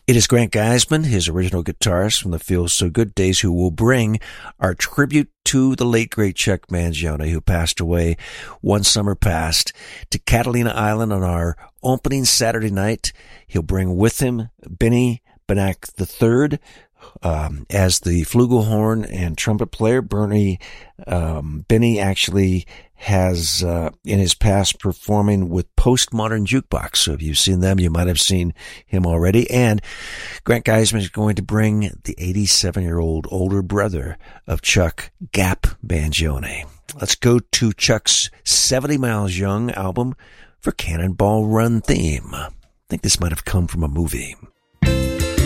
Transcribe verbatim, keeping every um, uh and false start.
It is Grant Geisman, his original guitarist from the Feels So Good days, who will bring our tribute to the late, great Chuck Mangione, who passed away one summer past, to Catalina Island on our opening Saturday night. He'll bring with him Benny Benack the third, um, as the flugelhorn and trumpet player. Bernie, um, Benny actually has, uh, in his past performing with Postmodern Jukebox. So if you've seen them, you might have seen him already. And Grant Geisman is going to bring the eighty-seven-year-old older brother of Chuck, Gap Mangione. Let's go to Chuck's seventy Miles Young album for Cannonball Run theme. I think this might have come from a movie.